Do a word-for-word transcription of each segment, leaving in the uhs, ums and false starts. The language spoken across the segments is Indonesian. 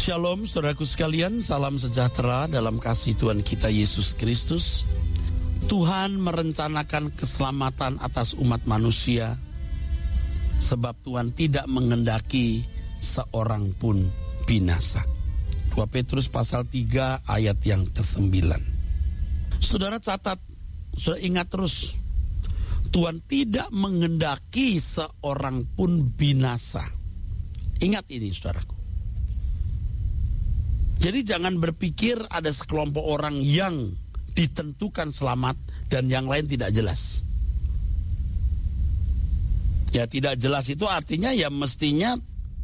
Shalom saudaraku sekalian, salam sejahtera dalam kasih Tuhan kita Yesus Kristus. Tuhan merencanakan keselamatan atas umat manusia, sebab Tuhan tidak menghendaki seorang pun binasa. dua Petrus pasal tiga ayat yang kesembilan. Saudara catat, saudara ingat terus, Tuhan tidak menghendaki seorang pun binasa. Ingat ini saudaraku. Jadi jangan berpikir ada sekelompok orang yang ditentukan selamat dan yang lain tidak jelas. Ya tidak jelas itu artinya ya mestinya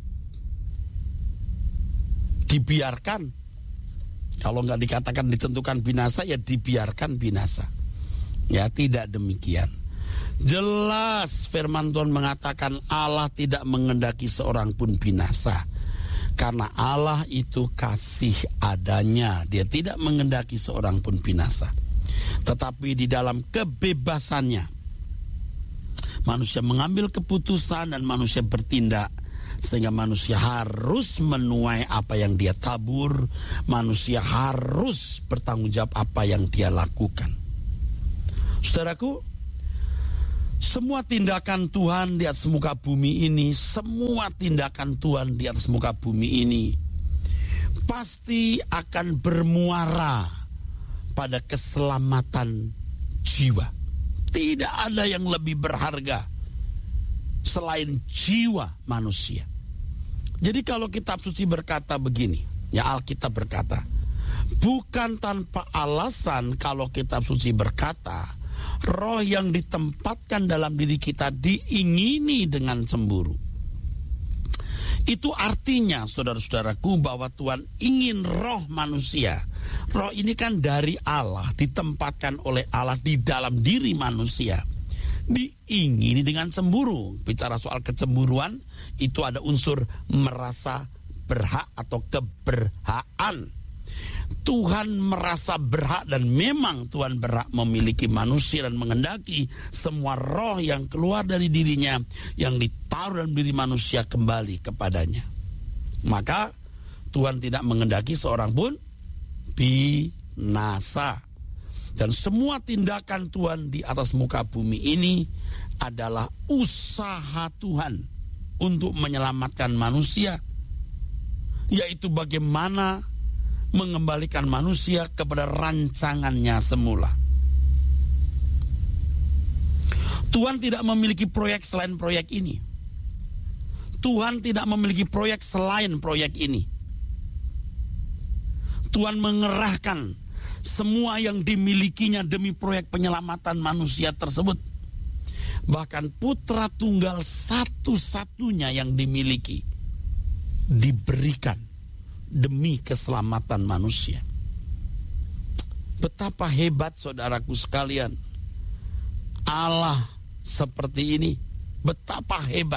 dibiarkan. Kalau nggak dikatakan ditentukan binasa ya dibiarkan binasa. Ya tidak demikian. Jelas firman Tuhan mengatakan Allah tidak menghendaki seorang pun binasa. Karena Allah itu kasih adanya. Dia tidak menghendaki seorang pun binasa. Tetapi di dalam kebebasannya, manusia mengambil keputusan dan manusia bertindak. Sehingga manusia harus menuai apa yang dia tabur. Manusia harus bertanggung jawab apa yang dia lakukan. Saudaraku, semua tindakan Tuhan di atas muka bumi ini, semua tindakan Tuhan di atas muka bumi ini pasti akan bermuara pada keselamatan jiwa. Tidak ada yang lebih berharga selain jiwa manusia. Jadi kalau kitab suci berkata begini, ya Alkitab berkata, bukan tanpa alasan kalau kitab suci berkata, roh yang ditempatkan dalam diri kita diingini dengan cemburu. Itu artinya saudara-saudaraku bahwa Tuhan ingin roh manusia. Roh ini kan dari Allah, ditempatkan oleh Allah di dalam diri manusia. Diingini dengan cemburu. Bicara soal kecemburuan, itu ada unsur merasa berhak atau keberhakan. Tuhan merasa berhak dan memang Tuhan berhak memiliki manusia dan menghendaki semua roh yang keluar dari dirinya yang ditaruh dalam diri manusia kembali kepadanya. Maka Tuhan tidak menghendaki seorang pun binasa. Dan semua tindakan Tuhan di atas muka bumi ini adalah usaha Tuhan untuk menyelamatkan manusia, yaitu bagaimana mengembalikan manusia kepada rancangannya semula. Tuhan tidak memiliki proyek selain proyek ini. Tuhan tidak memiliki proyek selain proyek ini. Tuhan mengerahkan semua yang dimilikinya demi proyek penyelamatan manusia tersebut. Bahkan putra tunggal satu-satunya yang dimiliki diberikan demi keselamatan manusia. Betapa hebat saudaraku sekalian. Allah seperti ini. Betapa hebat.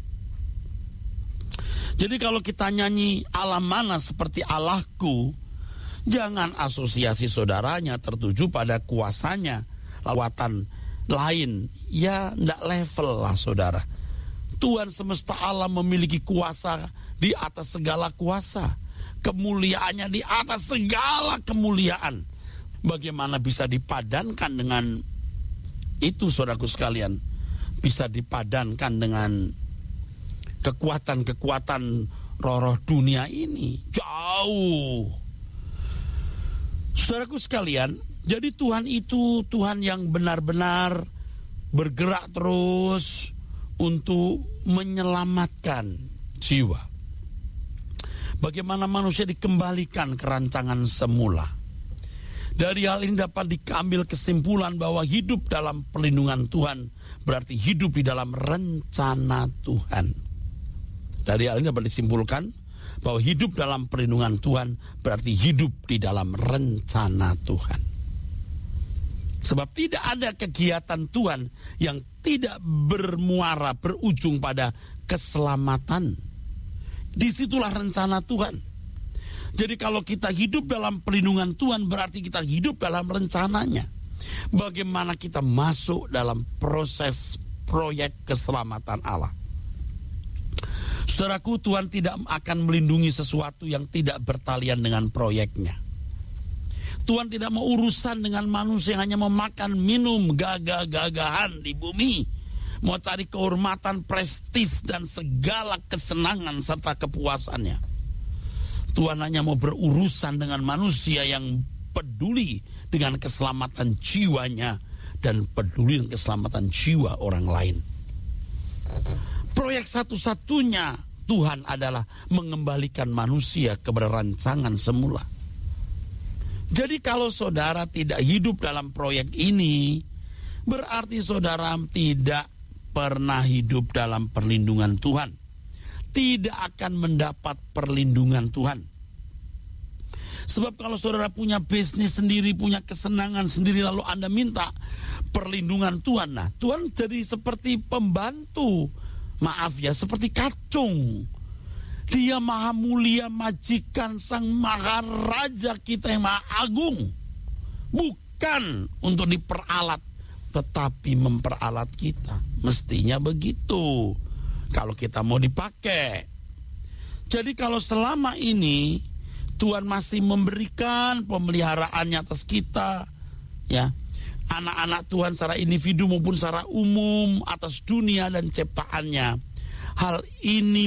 Jadi kalau kita nyanyi Allah mana seperti Allahku, jangan asosiasi saudaranya tertuju pada kuasanya, lawatan lain. Ya enggak level lah saudara. Tuhan semesta alam memiliki kuasa di atas segala kuasa. Kemuliaannya di atas segala kemuliaan. Bagaimana bisa dipadankan dengan itu saudaraku sekalian? Bisa dipadankan dengan kekuatan-kekuatan roh-roh dunia ini. Jauh. Saudaraku sekalian, jadi Tuhan itu Tuhan yang benar-benar bergerak terus untuk menyelamatkan jiwa. Bagaimana manusia dikembalikan ke rancangan semula. Dari hal ini dapat diambil kesimpulan bahwa hidup dalam perlindungan Tuhan berarti hidup di dalam rencana Tuhan. Dari hal ini dapat disimpulkan bahwa hidup dalam perlindungan Tuhan berarti hidup di dalam rencana Tuhan. Sebab tidak ada kegiatan Tuhan yang tidak bermuara, berujung pada keselamatan. Disitulah rencana Tuhan. Jadi kalau kita hidup dalam perlindungan Tuhan berarti kita hidup dalam rencananya. Bagaimana kita masuk dalam proses proyek keselamatan Allah. Saudaraku, Tuhan tidak akan melindungi sesuatu yang tidak bertalian dengan proyeknya. Tuhan tidak mau urusan dengan manusia yang hanya memakan, minum, gagah-gagahan di bumi. Mau cari kehormatan, prestis, dan segala kesenangan serta kepuasannya. Tuhan hanya mau berurusan dengan manusia yang peduli dengan keselamatan jiwanya dan peduli dengan keselamatan jiwa orang lain. Proyek satu-satunya Tuhan adalah mengembalikan manusia kepada rancangan semula. Jadi kalau saudara tidak hidup dalam proyek ini, berarti saudara tidak pernah hidup dalam perlindungan Tuhan. Tidak akan mendapat perlindungan Tuhan. Sebab kalau saudara punya bisnis sendiri, punya kesenangan sendiri, lalu Anda minta perlindungan Tuhan, nah Tuhan jadi seperti pembantu, maaf ya, seperti kacung. Dia maha mulia, majikan sang maharaja kita yang maha agung. Bukan untuk diperalat, tetapi memperalat kita. Mestinya begitu, kalau kita mau dipakai. Jadi kalau selama ini Tuhan masih memberikan pemeliharaannya atas kita, ya, anak-anak Tuhan secara individu maupun secara umum atas dunia dan ciptaannya, hal ini